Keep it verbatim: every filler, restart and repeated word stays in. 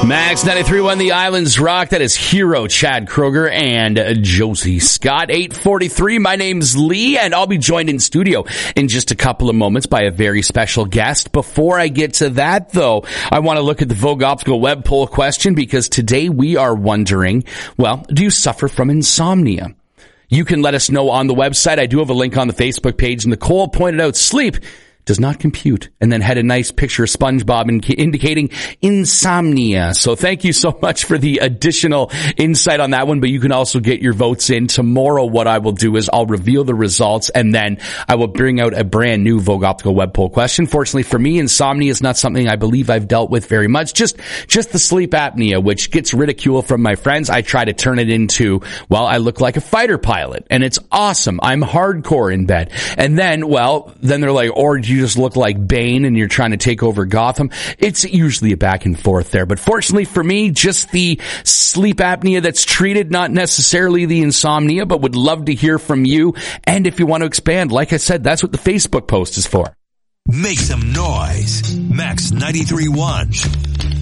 Max ninety-three point one, The Islands Rock. That is Hero, Chad Kroger, and Josie Scott. eight forty-three, my name's Lee, and I'll be joined in studio in just a couple of moments by a very special guest. Before I get to that, though, I want to look at the Vogue Optical web poll question, because today we are wondering, well, do you suffer from insomnia? You can let us know on the website. I do have a link on the Facebook page. Nicole pointed out sleep does not compute, and then had a nice picture of SpongeBob in- indicating insomnia. So thank you so much for the additional insight on that one, but you can also get your votes in. Tomorrow what I will do is I'll reveal the results, and then I will bring out a brand new Vogue Optical web poll question. Fortunately for me, insomnia is not something I believe I've dealt with very much. Just, just the sleep apnea, which gets ridicule from my friends. I try to turn it into, well, I look like a fighter pilot, and it's awesome. I'm hardcore in bed. And then, well, then they're like, or do you just look like Bane and you're trying to take over Gotham? It's usually a back and forth there. But fortunately for me, just the sleep apnea that's treated, not necessarily the insomnia, but would love to hear from you. And if you want to expand, like I said, that's what the Facebook post is for. Make some noise. Max ninety-three point one.